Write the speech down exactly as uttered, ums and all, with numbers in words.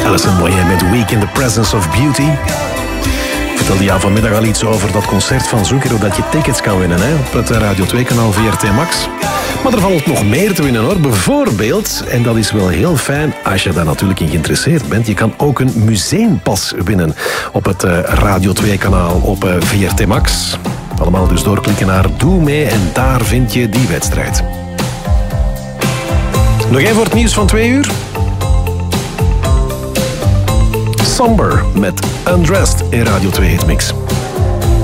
Alison Moyet met Week in the Presence of Beauty. Ik vertelde jou vanmiddag al iets over dat concert van Zucchero, dat je tickets kan winnen hè, op het Radio twee kanaal V R T Max. Maar er valt nog meer te winnen hoor. Bijvoorbeeld, en dat is wel heel fijn als je daar natuurlijk in geïnteresseerd bent, je kan ook een museumpas winnen op het Radio twee kanaal op V R T Max. Allemaal dus doorklikken naar Doe mee en daar vind je die wedstrijd. Nog één voor het nieuws van twee uur. Somber met Undressed in Radio twee Hitmix.